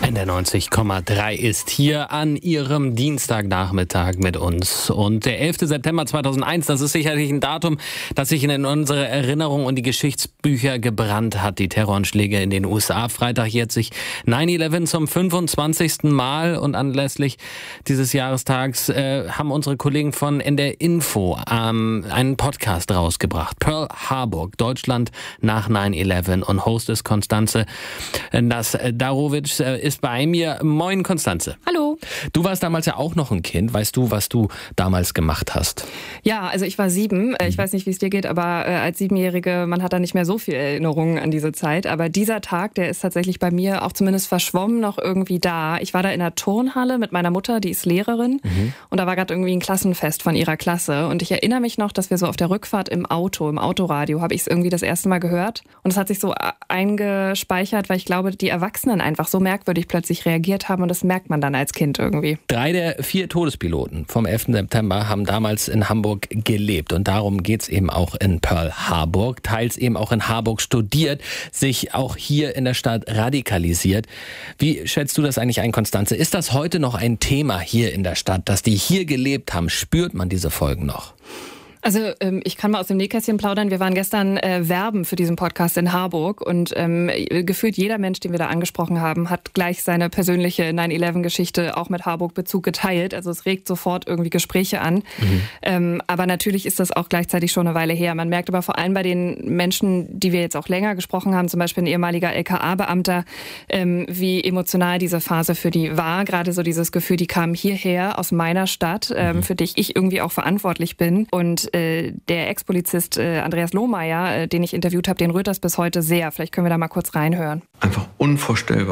NDR 90,3 ist hier an Ihrem Dienstagnachmittag mit uns. Und der 11. September 2001, das ist sicherlich ein Datum, das sich in unsere Erinnerung und die Geschichtsbücher gebrannt hat. Die Terroranschläge in den USA. Freitag jährt sich 9/11 zum 25. Mal. Und anlässlich dieses Jahrestags haben unsere Kollegen von NDR Info einen Podcast rausgebracht. Pearl Harbor, Deutschland nach 9/11. Und Host ist Konstanze Darovic ist bei mir. Moin, Konstanze. Hallo. Du warst damals ja auch noch ein Kind. Weißt du, was du damals gemacht hast? Ja, also ich war 7. Ich weiß nicht, wie es dir geht, aber als 7-Jährige, man hat da nicht mehr so viel Erinnerungen an diese Zeit. Aber dieser Tag, der ist tatsächlich bei mir auch zumindest verschwommen noch irgendwie da. Ich war da in der Turnhalle mit meiner Mutter, die ist Lehrerin. Und da war gerade irgendwie ein Klassenfest von ihrer Klasse. Und ich erinnere mich noch, dass wir so auf der Rückfahrt im Autoradio, habe ich es irgendwie das erste Mal gehört. Und es hat sich so eingespeichert, weil ich glaube, die Erwachsenen einfach so merkwürdig plötzlich reagiert haben und das merkt man dann als Kind irgendwie. 3 der 4 Todespiloten vom 11. September haben damals in Hamburg gelebt und darum geht's eben auch in Pearl Harbor, teils eben auch in Harburg studiert, sich auch hier in der Stadt radikalisiert. Wie schätzt du das eigentlich ein, Konstanze? Ist das heute noch ein Thema hier in der Stadt, dass die hier gelebt haben? Spürt man diese Folgen noch? Also ich kann mal aus dem Nähkästchen plaudern. Wir waren gestern werben für diesen Podcast in Harburg und gefühlt jeder Mensch, den wir da angesprochen haben, hat gleich seine persönliche 9/11-Geschichte auch mit Harburg-Bezug geteilt. Also es regt sofort irgendwie Gespräche an. Aber natürlich ist das auch gleichzeitig schon eine Weile her. Man merkt aber vor allem bei den Menschen, die wir jetzt auch länger gesprochen haben, zum Beispiel ein ehemaliger LKA-Beamter, wie emotional diese Phase für die war. Gerade so dieses Gefühl, die kamen hierher aus meiner Stadt, für die ich irgendwie auch verantwortlich bin. Und der Ex-Polizist Andreas Lohmeier, den ich interviewt habe, den rührt das bis heute sehr. Vielleicht können wir da mal kurz reinhören. Einfach unvorstellbar.